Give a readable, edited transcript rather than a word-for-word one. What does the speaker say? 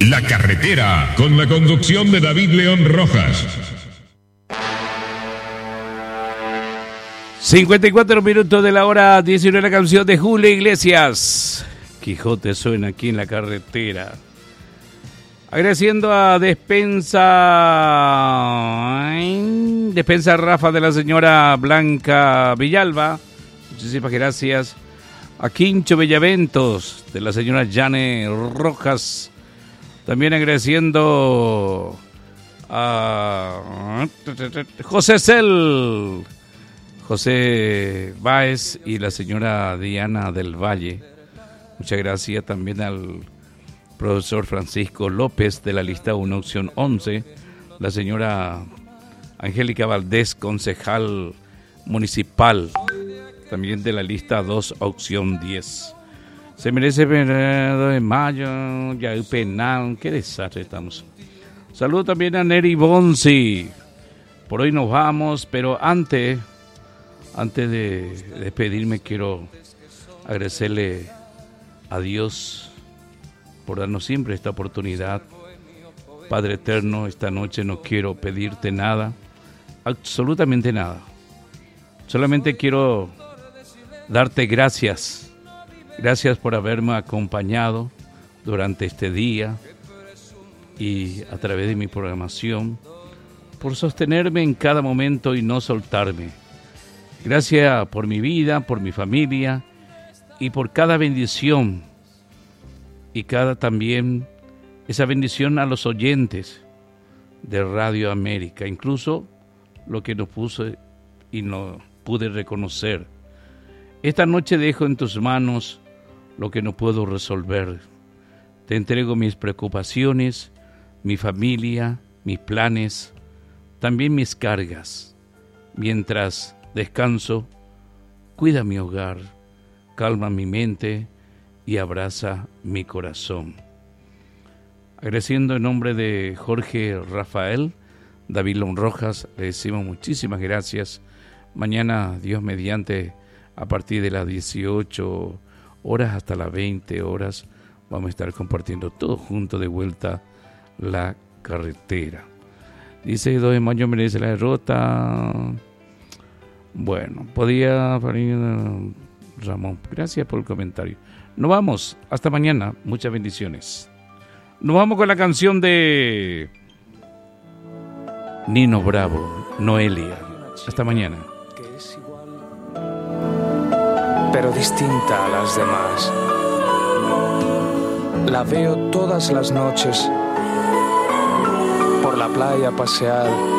La Carretera, con la conducción de David León Rojas. 54 minutos de la hora 19, la canción de Julio Iglesias. Quijote suena aquí en La Carretera. Agradeciendo a Despensa Rafa de la señora Blanca Villalba. Muchísimas gracias. A Quincho Bellaventos de la señora Jane Rojas. También agradeciendo a José Cel, José Báez y la señora Diana del Valle. Muchas gracias también al profesor Francisco López de la lista 1, opción 11, la señora Angélica Valdés, concejal municipal, también de la lista 2, opción 10. Se merece Bernardo de Mayo, ya penal, qué desastre estamos. Saludo también a Neri Bonzi. Por hoy nos vamos, pero antes de despedirme quiero agradecerle a Dios por darnos siempre esta oportunidad. Padre eterno, esta noche no quiero pedirte nada, absolutamente nada. Solamente quiero darte gracias. Gracias por haberme acompañado durante este día y a través de mi programación, por sostenerme en cada momento y no soltarme. Gracias por mi vida, por mi familia y por cada bendición y cada también esa bendición a los oyentes de Radio América, incluso lo que no puse y no pude reconocer. Esta noche dejo en tus manos lo que no puedo resolver. Te entrego mis preocupaciones, mi familia, mis planes, también mis cargas. Mientras descanso, cuida mi hogar, calma mi mente y abraza mi corazón. Agradeciendo en nombre de Jorge Rafael, David León Rojas, le decimos muchísimas gracias. Mañana, Dios mediante, a partir de las 18 horas hasta las 20 horas, vamos a estar compartiendo todo junto de vuelta La Carretera. Dice 2 de mayo merece la derrota. Bueno, podía Ramón, gracias por el comentario. Nos vamos, hasta mañana, muchas bendiciones. Nos vamos con la canción de Nino Bravo, Noelia. Hasta mañana. Pero distinta a las demás. La veo todas las noches por la playa pasear